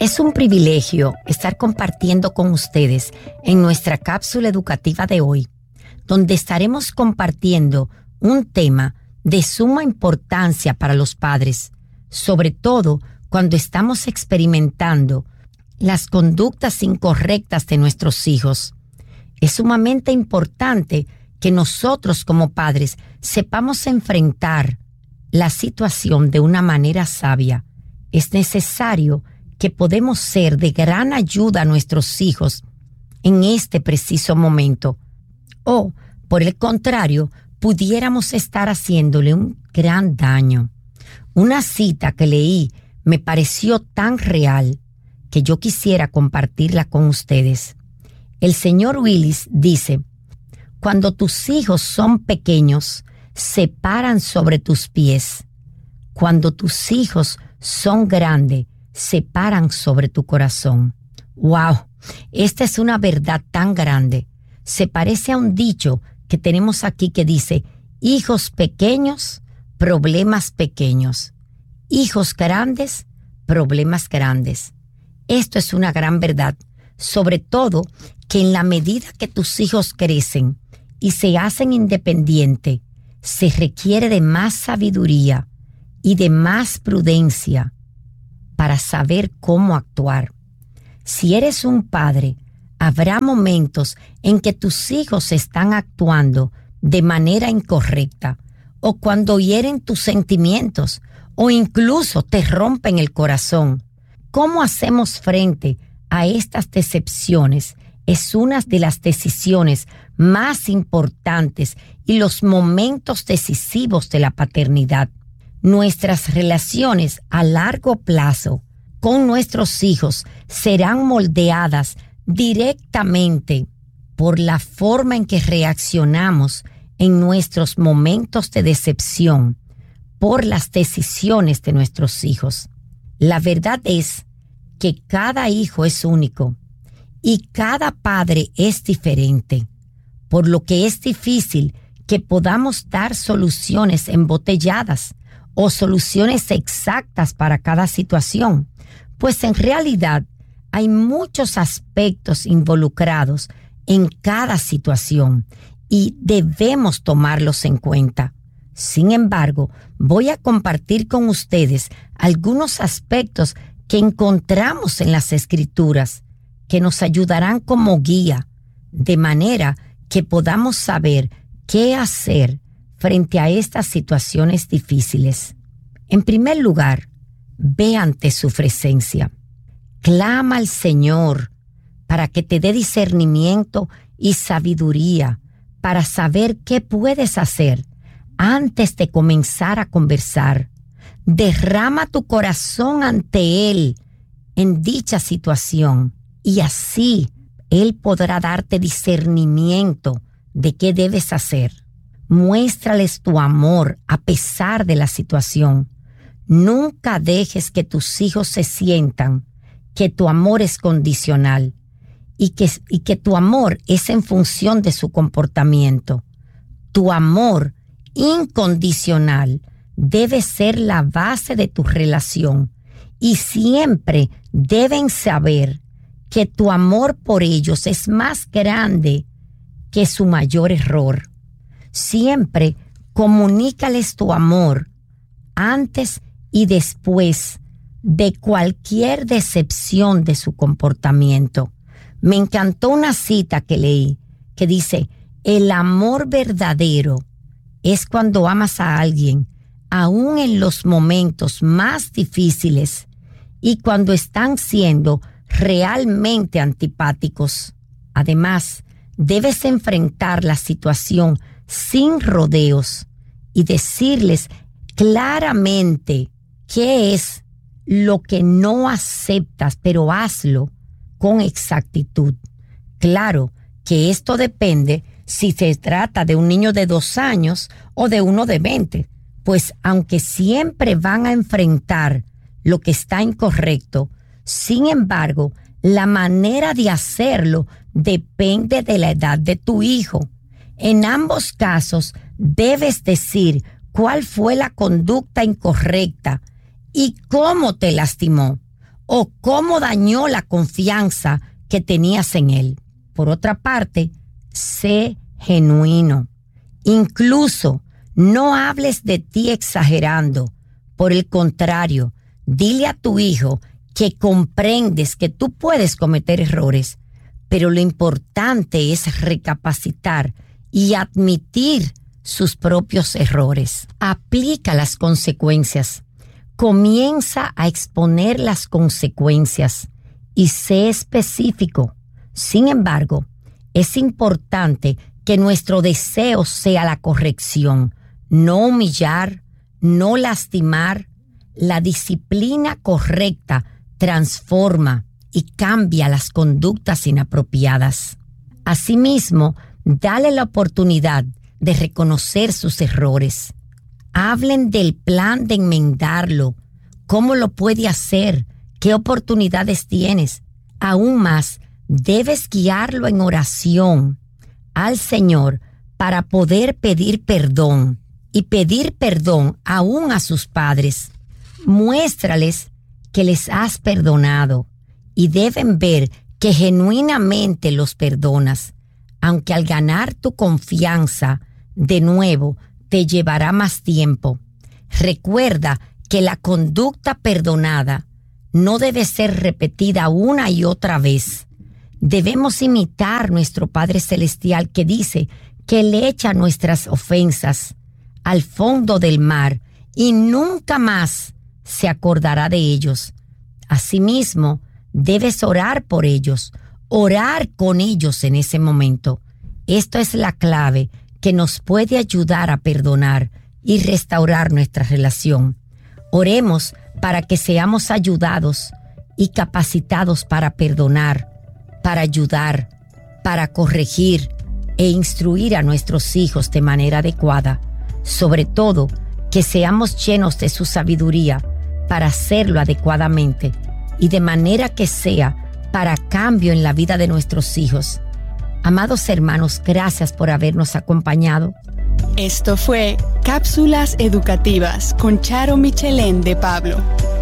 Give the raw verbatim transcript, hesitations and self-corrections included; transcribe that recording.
Es un privilegio estar compartiendo con ustedes en nuestra cápsula educativa de hoy, donde estaremos compartiendo un tema de suma importancia para los padres, sobre todo cuando estamos experimentando las conductas incorrectas de nuestros hijos. Es sumamente importante que nosotros como padres sepamos enfrentar la situación de una manera sabia. Es necesario que podemos ser de gran ayuda a nuestros hijos en este preciso momento. O, por el contrario, pudiéramos estar haciéndole un gran daño. Una cita que leí me pareció tan real que yo quisiera compartirla con ustedes. El señor Willis dice: cuando tus hijos son pequeños, se paran sobre tus pies. Cuando tus hijos son grandes, se paran sobre tu corazón. ¡Wow! Esta es una verdad tan grande. Se parece a un dicho que tenemos aquí que dice: hijos pequeños, problemas pequeños. Hijos grandes, problemas grandes. Esto es una gran verdad, sobre todo que en la medida que tus hijos crecen y se hacen independientes, se requiere de más sabiduría y de más prudencia para saber cómo actuar. Si eres un padre, habrá momentos en que tus hijos están actuando de manera incorrecta, o cuando hieren tus sentimientos, o incluso te rompen el corazón. ¿Cómo hacemos frente a estas decepciones? Es una de las decisiones más importantes y los momentos decisivos de la paternidad. Nuestras relaciones a largo plazo con nuestros hijos serán moldeadas directamente por la forma en que reaccionamos en nuestros momentos de decepción por las decisiones de nuestros hijos. La verdad es que cada hijo es único y cada padre es diferente, por lo que es difícil que podamos dar soluciones embotelladas o soluciones exactas para cada situación, pues en realidad hay muchos aspectos involucrados en cada situación y debemos tomarlos en cuenta. Sin embargo, voy a compartir con ustedes algunos aspectos que encontramos en las Escrituras que nos ayudarán como guía, de manera que podamos saber qué hacer frente a estas situaciones difíciles. En primer lugar, ve ante su presencia. Clama al Señor para que te dé discernimiento y sabiduría para saber qué puedes hacer antes de comenzar a conversar. Derrama tu corazón ante Él en dicha situación y así Él podrá darte discernimiento de qué debes hacer. Muéstrales tu amor a pesar de la situación. Nunca dejes que tus hijos se sientan que tu amor es condicional y que, y que tu amor es en función de su comportamiento. Tu amor incondicional debe ser la base de tu relación y siempre deben saber que tu amor por ellos es más grande que su mayor error. Siempre comunícales tu amor antes y después de cualquier decepción de su comportamiento. Me encantó una cita que leí que dice: el amor verdadero es cuando amas a alguien aún en los momentos más difíciles y cuando están siendo realmente antipáticos. Además, debes enfrentar la situación sin rodeos y decirles claramente qué es lo que no aceptas, pero hazlo con exactitud. Claro que esto depende si se trata de un niño de dos años o de uno de veinte, pues aunque siempre van a enfrentar lo que está incorrecto, sin embargo, la manera de hacerlo depende de la edad de tu hijo. En ambos casos, debes decir cuál fue la conducta incorrecta y cómo te lastimó, o cómo dañó la confianza que tenías en él. Por otra parte, sé genuino. Incluso no hables de ti exagerando. Por el contrario, dile a tu hijo que comprendes que tú puedes cometer errores, pero lo importante es recapacitar y admitir sus propios errores. Aplica las consecuencias. Comienza a exponer las consecuencias y sé específico. Sin embargo, es importante que nuestro deseo sea la corrección, no humillar, no lastimar. La disciplina correcta transforma y cambia las conductas inapropiadas. Asimismo, dale la oportunidad de reconocer sus errores. Hablen del plan de enmendarlo, cómo lo puede hacer, qué oportunidades tienes. Aún más, debes guiarlo en oración al Señor para poder pedir perdón y pedir perdón aún a sus padres. Muéstrales que les has perdonado y deben ver que genuinamente los perdonas, aunque al ganar tu confianza de nuevo te llevará más tiempo. Recuerda que la conducta perdonada no debe ser repetida una y otra vez. Debemos imitar nuestro Padre Celestial, que dice que Él echa nuestras ofensas al fondo del mar y nunca más se acordará de ellos. Asimismo, debes orar por ellos, orar con ellos en ese momento. Esto es la clave que nos puede ayudar a perdonar y restaurar nuestra relación. Oremos para que seamos ayudados y capacitados para perdonar, para ayudar, para corregir e instruir a nuestros hijos de manera adecuada. Sobre todo, que seamos llenos de su sabiduría para hacerlo adecuadamente y de manera que sea para cambio en la vida de nuestros hijos. Amados hermanos, gracias por habernos acompañado. Esto fue Cápsulas Educativas con Charo Michelén de Pablo.